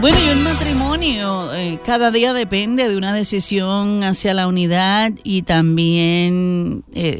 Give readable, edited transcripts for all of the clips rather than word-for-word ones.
Bueno, y el matrimonio cada día depende de una decisión hacia la unidad y también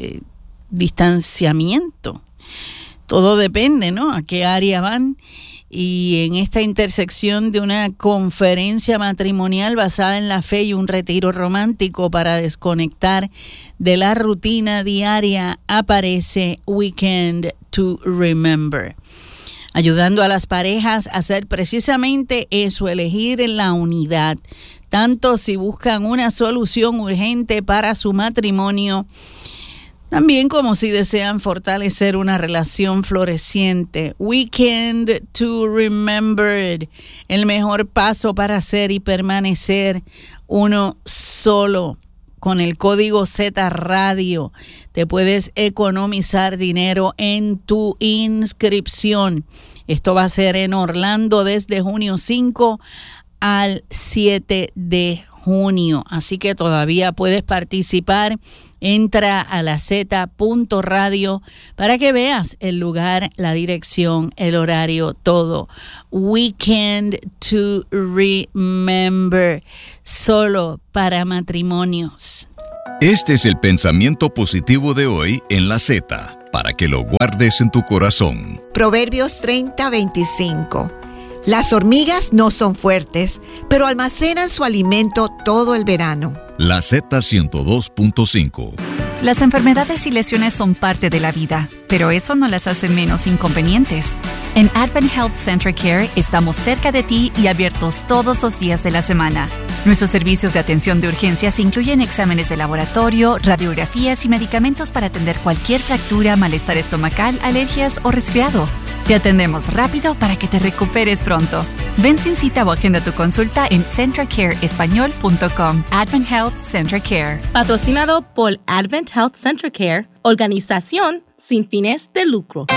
distanciamiento. Todo depende, ¿no? A qué área van. Y en esta intersección de una conferencia matrimonial basada en la fe y un retiro romántico para desconectar de la rutina diaria, aparece Weekend to Remember, ayudando a las parejas a hacer precisamente eso, elegir la unidad, tanto si buscan una solución urgente para su matrimonio, también como si desean fortalecer una relación floreciente. Weekend to Remember, el mejor paso para ser y permanecer uno solo. Con el código Z Radio te puedes economizar dinero en tu inscripción. Esto va a ser en Orlando desde junio 5 al 7 de junio. Así que todavía puedes participar. Entra a la z.radio para que veas el lugar, la dirección, el horario, todo. Weekend to Remember, solo para matrimonios. Este es el pensamiento positivo de hoy en la Z, para que lo guardes en tu corazón. Proverbios 30:25. Las hormigas no son fuertes, pero almacenan su alimento todo el verano. La Z102.5. Las enfermedades y lesiones son parte de la vida, pero eso no las hace menos inconvenientes. En Advent Health Central Care estamos cerca de ti y abiertos todos los días de la semana. Nuestros servicios de atención de urgencias incluyen exámenes de laboratorio, radiografías y medicamentos para atender cualquier fractura, malestar estomacal, alergias o resfriado. Te atendemos rápido para que te recuperes pronto. Ven sin cita o agenda tu consulta en centracareespañol.com. Advent Health Central Care. Patrocinado por Advent Health Central Care, organización sin fines de lucro.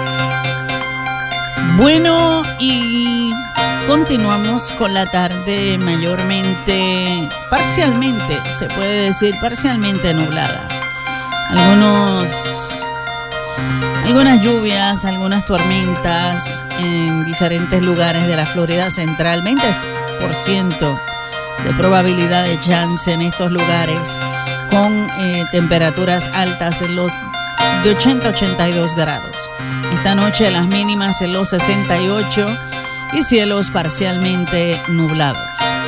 Bueno, y continuamos con la tarde mayormente, parcialmente, se puede decir parcialmente nublada. Algunas lluvias, algunas tormentas en diferentes lugares de la Florida Central, 20% de probabilidad de chance en estos lugares, con temperaturas altas en los de 80 a 82 grados. Esta noche las mínimas en los 68 y cielos parcialmente nublados.